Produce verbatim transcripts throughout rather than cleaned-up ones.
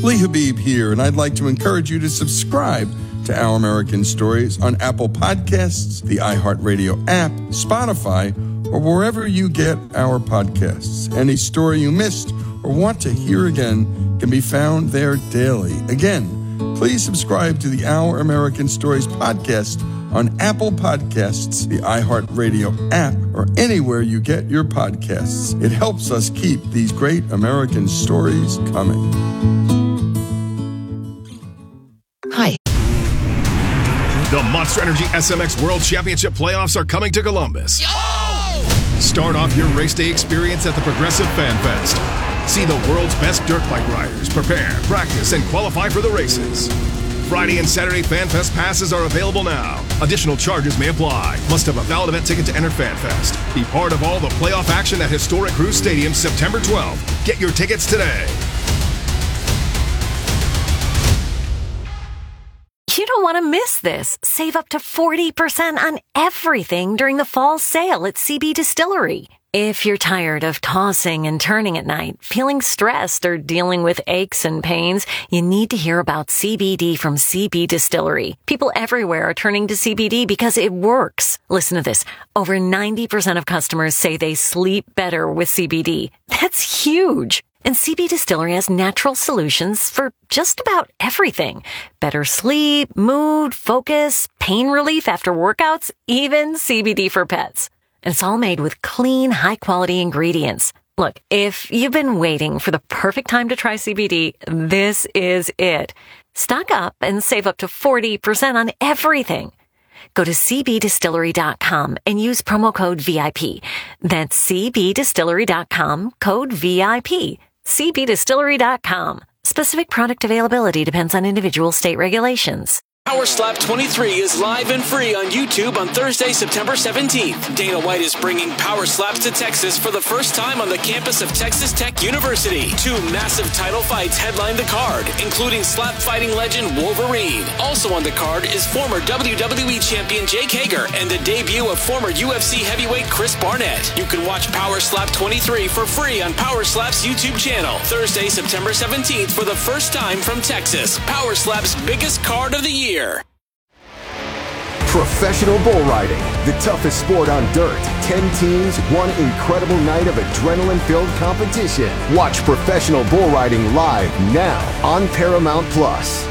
Lee Habib here, and I'd like to encourage you to subscribe to Our American Stories on Apple Podcasts, the iHeartRadio app, Spotify, or wherever you get our podcasts. Any story you missed or want to hear again can be found there daily. Again, please subscribe to the Our American Stories podcast on Apple Podcasts, the iHeartRadio app, or anywhere you get your podcasts. It helps us keep these great American stories coming. Hi. The Monster Energy S M X World Championship playoffs are coming to Columbus. Oh! Start off your race day experience at the Progressive Fan Fest. See the world's best dirt bike riders prepare, practice, and qualify for the races. Friday and Saturday Fan Fest passes are available now. Additional charges may apply. Must have a valid event ticket to enter Fan Fest. Be part of all the playoff action at Historic Cruise Stadium September twelfth. Get your tickets today. You don't want to miss this. Save up to forty percent on everything during the fall sale at C B Distillery. If you're tired of tossing and turning at night, feeling stressed, or dealing with aches and pains, you need to hear about C B D from C B Distillery. People everywhere are turning to C B D because it works. Listen to this. Over ninety percent of customers say they sleep better with C B D. That's huge. And C B Distillery has natural solutions for just about everything. Better sleep, mood, focus, pain relief after workouts, even C B D for pets. And it's all made with clean, high-quality ingredients. Look, if you've been waiting for the perfect time to try C B D, this is it. Stock up and save up to forty percent on everything. Go to c b distillery dot com and use promo code V I P. That's c b distillery dot com, code V I P. c b distillery dot com. Specific product availability depends on individual state regulations. Power Slap twenty-three is live and free on YouTube on Thursday, September seventeenth. Dana White is bringing Power Slaps to Texas for the first time on the campus of Texas Tech University. Two massive title fights headline the card, including slap fighting legend Wolverine. Also on the card is former W W E champion Jake Hager and the debut of former U F C heavyweight Chris Barnett. You can watch Power Slap twenty-three for free on Power Slap's YouTube channel. Thursday, September seventeenth for the first time from Texas. Power Slap's biggest card of the year. Professional bull riding, the toughest sport on dirt. Ten teams, one incredible night of adrenaline-filled competition. Watch professional bull riding live now on Paramount Plus.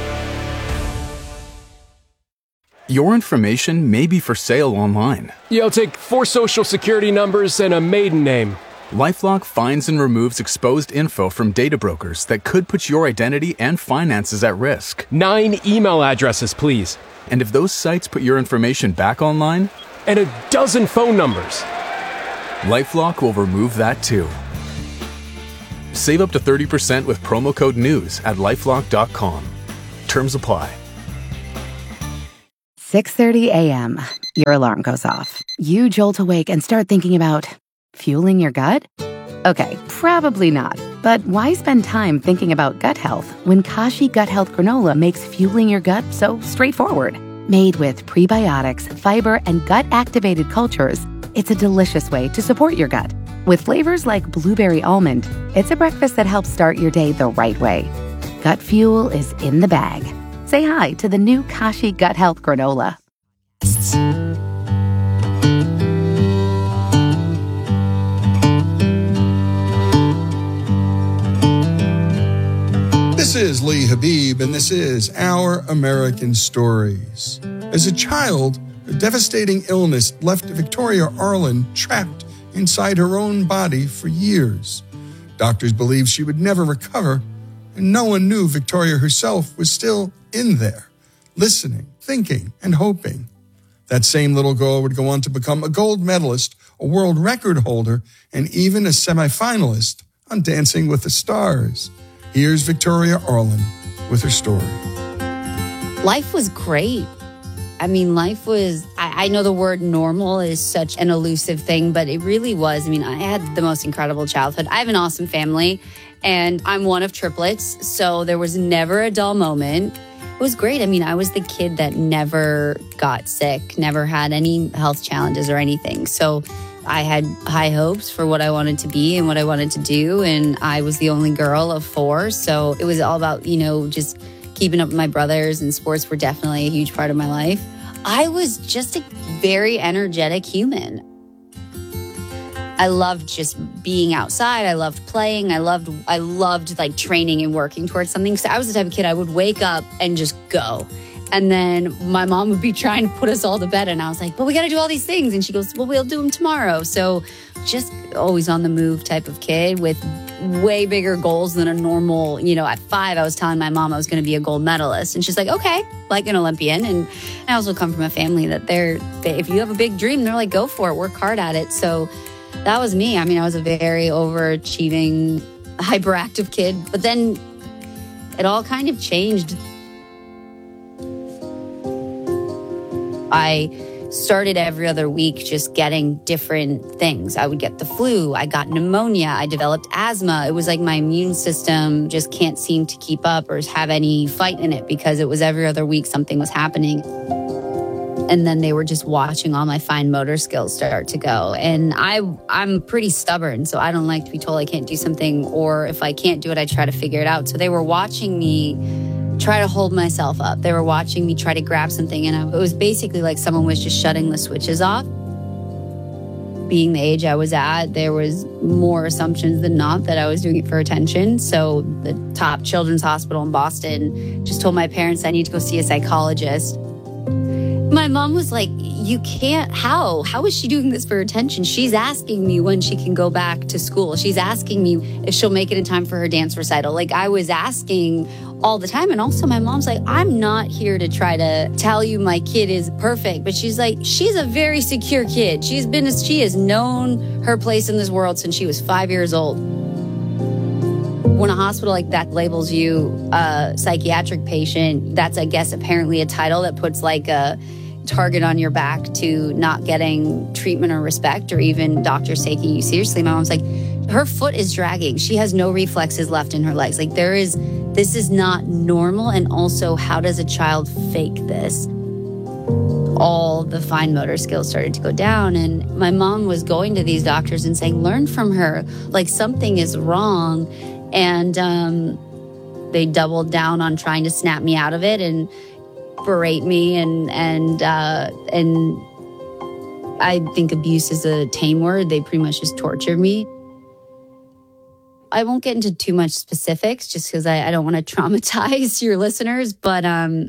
Your information may be for sale online. Yeah, I'll take four social security numbers and a maiden name. LifeLock finds and removes exposed info from data brokers that could put your identity and finances at risk. Nine email addresses, please. And if those sites put your information back online? And a dozen phone numbers. LifeLock will remove that too. Save up to thirty percent with promo code NEWS at lifelock dot com. Terms apply. six thirty a.m. Your alarm goes off. You jolt awake and start thinking about fueling your gut? Okay, probably not. But why spend time thinking about gut health when Kashi Gut Health Granola makes fueling your gut so straightforward? Made with prebiotics, fiber, and gut-activated cultures, it's a delicious way to support your gut. With flavors like blueberry almond, it's a breakfast that helps start your day the right way. Gut fuel is in the bag. Say hi to the new Kashi Gut Health Granola. This is Lee Habib, and this is Our American Stories. As a child, a devastating illness left Victoria Arlen trapped inside her own body for years. Doctors believed she would never recover, and no one knew Victoria herself was still in there, listening, thinking, and hoping. That same little girl would go on to become a gold medalist, a world record holder, and even a semifinalist on Dancing with the Stars. Here's Victoria Arlen with her story. Life was great. I mean, life was, I, I know the word normal is such an elusive thing, but it really was. I mean, I had the most incredible childhood. I have an awesome family, and I'm one of triplets, so there was never a dull moment. It was great. I mean, I was the kid that never got sick, never had any health challenges or anything. So I had high hopes for what I wanted to be and what I wanted to do. And I was the only girl of four. So it was all about, you know, just keeping up with my brothers, and sports were definitely a huge part of my life. I was just a very energetic human. I loved just being outside. I loved playing. I loved, I loved like training and working towards something. So I was the type of kid I would wake up and just go. And then my mom would be trying to put us all to bed. And I was like, but we got to do all these things. And she goes, well, we'll do them tomorrow. So just always on the move type of kid with way bigger goals than a normal, you know, at five, I was telling my mom I was going to be a gold medalist. And she's like, okay, like an Olympian. And I also come from a family that they're, they, if you have a big dream, they're like, go for it, work hard at it. So that was me. I mean, I was a very overachieving, hyperactive kid. But then it all kind of changed. I started every other week just getting different things. I would get the flu. I got pneumonia. I developed asthma. It was like my immune system just can't seem to keep up or have any fight in it, because it was every other week something was happening. And then they were just watching all my fine motor skills start to go. And I, I'm pretty stubborn, so I don't like to be told I can't do something, or if I can't do it, I try to figure it out. So they were watching me try to hold myself up. They were watching me try to grab something, and I, it was basically like someone was just shutting the switches off. Being the age I was at, there was more assumptions than not that I was doing it for attention. So the top children's hospital in Boston just told my parents I need to go see a psychologist. My mom was like, you can't, how? How is she doing this for attention? She's asking me when she can go back to school. She's asking me if she'll make it in time for her dance recital. Like, I was asking all the time. And also my mom's like, I'm not here to try to tell you my kid is perfect, but she's like, she's a very secure kid. She's been, she has known her place in this world since she was five years old. When a hospital like that labels you a psychiatric patient, that's, I guess, apparently a title that puts like a target on your back to not getting treatment or respect, or even doctors taking you seriously. My mom's like, her foot is dragging. She has no reflexes left in her legs. Like, there is, this is not normal. And also, how does a child fake this? All the fine motor skills started to go down. And my mom was going to these doctors and saying, learn from her. Like, something is wrong. And um, they doubled down on trying to snap me out of it and berate me. And, and, uh, and I think abuse is a tame word. They pretty much just tortured me. I won't get into too much specifics just because I, I don't want to traumatize your listeners, but um,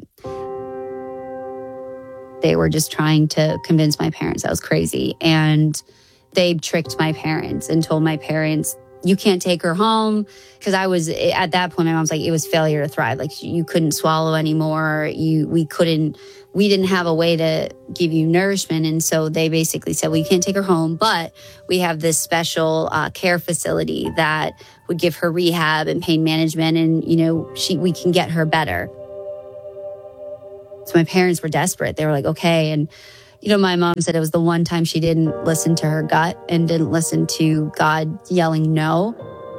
they were just trying to convince my parents I was crazy. And they tricked my parents and told my parents, you can't take her home. Because I was, at that point, my mom's like, it was failure to thrive. Like, you couldn't swallow anymore. You, we couldn't, we didn't have a way to give you nourishment. And so they basically said, well, you can't take her home, but we have this special uh, care facility that would give her rehab and pain management. And, you know, she, we can get her better. So my parents were desperate. They were like, okay. And, you know, my mom said it was the one time she didn't listen to her gut and didn't listen to God yelling no.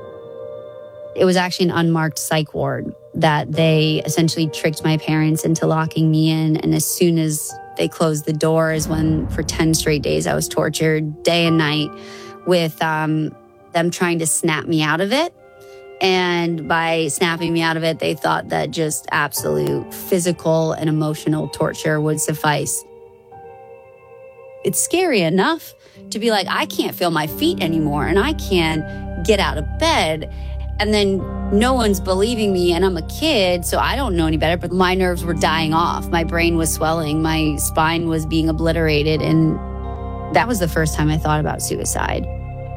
It was actually an unmarked psych ward that they essentially tricked my parents into locking me in. And as soon as they closed the door is when for ten straight days I was tortured day and night with um, them trying to snap me out of it. And by snapping me out of it, they thought that just absolute physical and emotional torture would suffice. It's scary enough to be like, I can't feel my feet anymore and I can't get out of bed. And then no one's believing me and I'm a kid, so I don't know any better, but my nerves were dying off. My brain was swelling. My spine was being obliterated. And that was the first time I thought about suicide.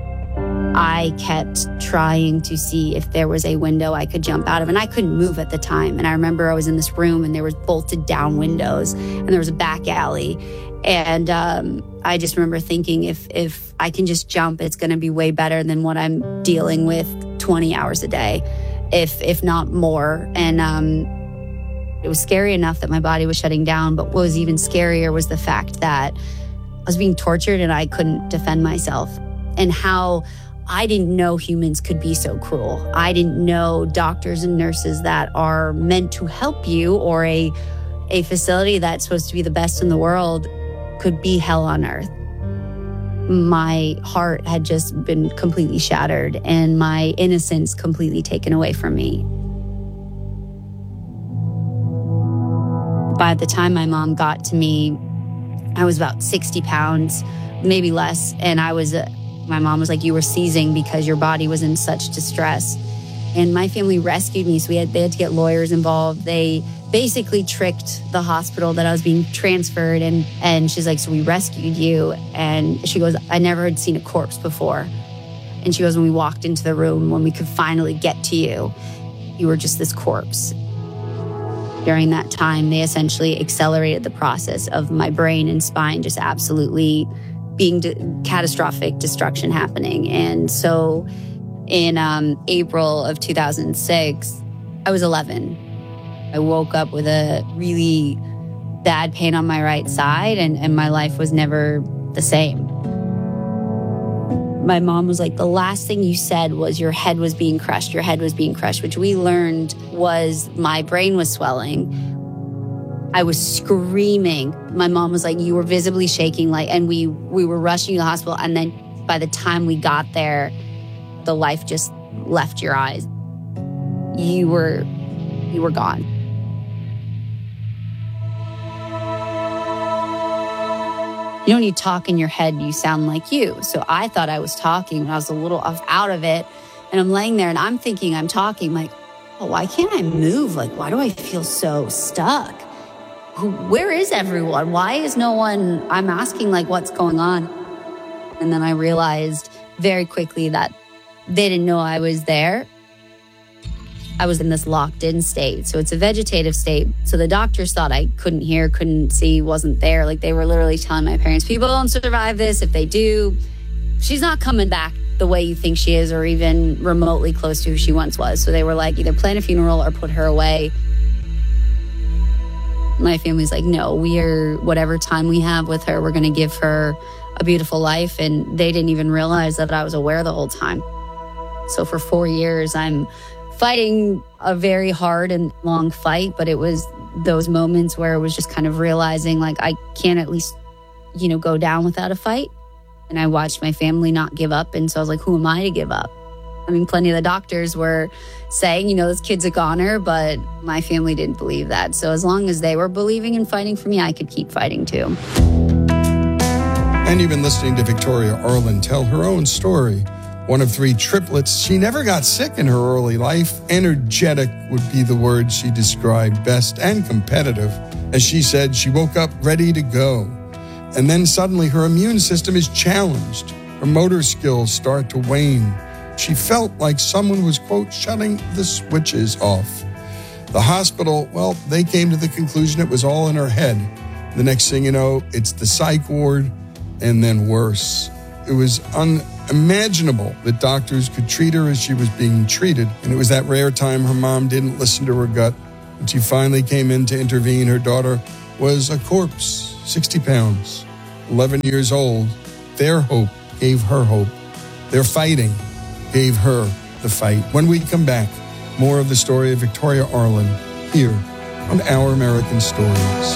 I kept trying to see if there was a window I could jump out of, and I couldn't move at the time. And I remember I was in this room and there was bolted down windows and there was a back alley. And um, I just remember thinking, if if I can just jump, it's going to be way better than what I'm dealing with twenty hours a day, if if not more. And um, it was scary enough that my body was shutting down. But what was even scarier was the fact that I was being tortured and I couldn't defend myself, and how I didn't know humans could be so cruel. I didn't know doctors and nurses that are meant to help you, or a a facility that's supposed to be the best in the world, could be hell on earth. my heart had just been completely shattered and my innocence completely taken away from me. By the time my mom got to me, I was about sixty pounds, maybe less. And I was, uh, my mom was like, you were seizing because your body was in such distress. And my family rescued me. So we had, they had to get lawyers involved. They basically tricked the hospital that I was being transferred. And, and she's like, so we rescued you. And she goes, I never had seen a corpse before. And she goes, when we walked into the room, when we could finally get to you, you were just this corpse. During that time, they essentially accelerated the process of my brain and spine just absolutely being de- catastrophic destruction happening. And so in um, April of two thousand six, I was eleven. I woke up with a really bad pain on my right side, and, and my life was never the same. My mom was like, the last thing you said was your head was being crushed. Your head was being crushed, which we learned was my brain was swelling. I was screaming. My mom was like, you were visibly shaking, like, and we, we were rushing to the hospital. And then by the time we got there, the life just left your eyes. You were, you were gone. You know, when you talk in your head, you sound like you. So I thought I was talking when I was a little out of it. And I'm laying there and I'm thinking I'm talking like, oh, why can't I move? Like, why do I feel so stuck? Who, where is everyone? Why is no one? I'm asking like, what's going on? And then I realized very quickly that they didn't know I was there. I was in this locked in state. So it's a vegetative state. So the doctors thought I couldn't hear, couldn't see, wasn't there. Like they were literally telling my parents, people don't survive this. If they do, she's not coming back the way you think she is or even remotely close to who she once was. So they were like, either plan a funeral or put her away. My family's like, no, we are, whatever time we have with her, we're going to give her a beautiful life. And they didn't even realize that I was aware the whole time. So for four years, I'm fighting a very hard and long fight, but it was those moments where it was just kind of realizing like I can't at least, you know, go down without a fight. And I watched my family not give up. And so I was like, who am I to give up? I mean, plenty of the doctors were saying, you know, this kid's a goner, but my family didn't believe that. So as long as they were believing and fighting for me, I could keep fighting too. And you've been listening to Victoria Arlen tell her own story. One of three triplets, she never got sick in her early life. Energetic would be the word she described best, and competitive. As she said, she woke up ready to go. And then suddenly her immune system is challenged. Her motor skills start to wane. She felt like someone was, quote, shutting the switches off. The hospital, well, they came to the conclusion it was all in her head. The next thing you know, it's the psych ward, and then worse. It was unimaginable that doctors could treat her as she was being treated. And it was that rare time her mom didn't listen to her gut. When she finally came in to intervene, her daughter was a corpse, sixty pounds, eleven years old. Their hope gave her hope. Their fighting gave her the fight. When we come back, more of the story of Victoria Arlen here on Our American Stories.